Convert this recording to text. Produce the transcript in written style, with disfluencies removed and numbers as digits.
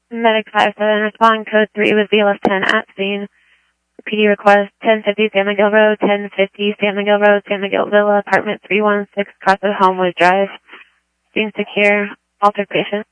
Medic 57, respond code 3 with BLS 10 at scene. PD request 1050 San Miguel Road, 1050 San Miguel Road, San Miguel Villa, apartment 316, across of Homewood Drive. Scene secure, altered patient.